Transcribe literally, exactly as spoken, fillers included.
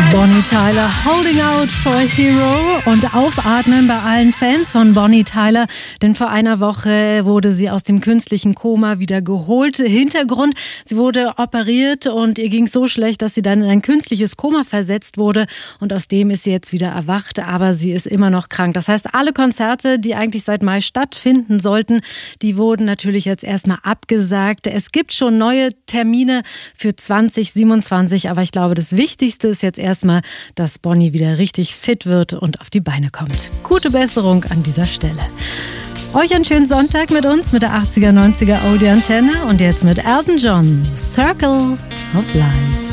Bonnie Tyler, Holding Out for a Hero, und aufatmen bei allen Fans von Bonnie Tyler, denn vor einer Woche wurde sie aus dem künstlichen Koma wieder geholt. Hintergrund: sie wurde operiert und ihr ging so schlecht, dass sie dann in ein künstliches Koma versetzt wurde, und aus dem ist sie jetzt wieder erwacht, aber sie ist immer noch krank. Das heißt, alle Konzerte, die eigentlich seit Mai stattfinden sollten, die wurden natürlich jetzt erstmal abgesagt. Es gibt schon neue Termine für zwanzig siebenundzwanzig, aber ich glaube, das Wichtigste ist jetzt erstmal, dass Bonnie wieder richtig fit wird und auf die Beine kommt. Gute Besserung an dieser Stelle. Euch einen schönen Sonntag mit uns, mit der achtziger, neunziger Audi Antenne, und jetzt mit Elton John, Circle of Life.